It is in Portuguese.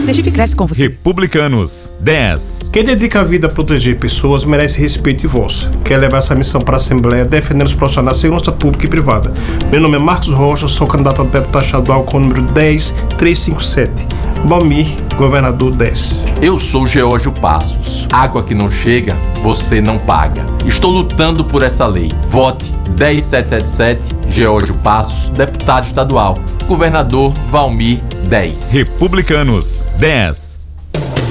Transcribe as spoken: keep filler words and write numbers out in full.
Sergipe cresce com você. Republicanos, dez. Quem dedica a vida a proteger pessoas merece respeito e voz. Quer levar essa missão para a Assembleia defendendo os profissionais da segurança pública e privada. Meu nome é Marcos Rocha, sou candidato a deputado estadual com o número dez três cinco sete. Balmir, governador dez. Eu sou Geórgio Passos. Água que não chega, você não paga. Estou lutando por essa lei. Vote dez sete sete sete, Geórgio Passos, deputado estadual. Governador Valmir dez. Republicanos, dez.